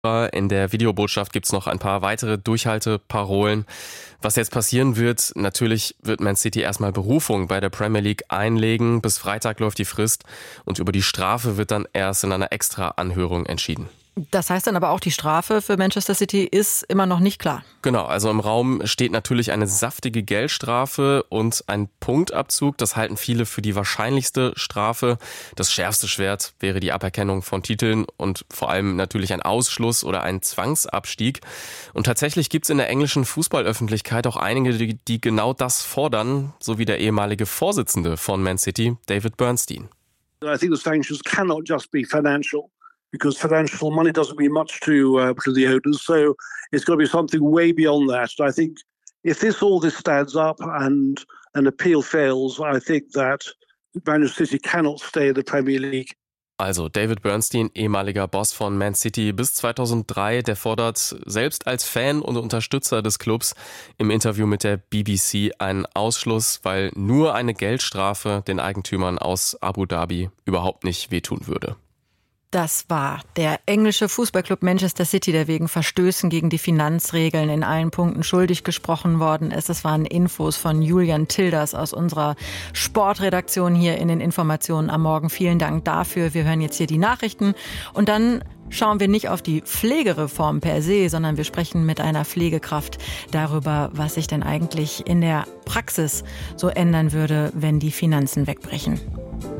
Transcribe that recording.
In der Videobotschaft gibt es noch ein paar weitere Durchhalteparolen. Was jetzt passieren wird, natürlich wird Man City erstmal Berufung bei der Premier League einlegen. Bis Freitag läuft die Frist und über die Strafe wird dann erst in einer Extra-Anhörung entschieden. Das heißt dann aber auch, die Strafe für Manchester City ist immer noch nicht klar. Genau, also im Raum steht natürlich eine saftige Geldstrafe und ein Punktabzug. Das halten viele für die wahrscheinlichste Strafe. Das schärfste Schwert wäre die Aberkennung von Titeln und vor allem natürlich ein Ausschluss oder ein Zwangsabstieg. Und tatsächlich gibt es in der englischen Fußballöffentlichkeit auch einige, die genau das fordern, so wie der ehemalige Vorsitzende von Man City, David Bernstein. I think the sanctions cannot just be financial, because financial money doesn't mean much to the owners. So it's got to be something way beyond that. I think if all this stands up and an appeal fails, I think that Manchester City cannot stay in the Premier League. Also David Bernstein, ehemaliger Boss von Man City bis 2003, der fordert selbst als Fan und Unterstützer des Clubs im Interview mit der BBC einen Ausschluss, weil nur eine Geldstrafe den Eigentümern aus Abu Dhabi überhaupt nicht wehtun würde. Das war der englische Fußballclub Manchester City, der wegen Verstößen gegen die Finanzregeln in allen Punkten schuldig gesprochen worden ist. Das waren Infos von Julian Tilders aus unserer Sportredaktion hier in den Informationen am Morgen. Vielen Dank dafür. Wir hören jetzt hier die Nachrichten und dann schauen wir nicht auf die Pflegereform per se, sondern wir sprechen mit einer Pflegekraft darüber, was sich denn eigentlich in der Praxis so ändern würde, wenn die Finanzen wegbrechen.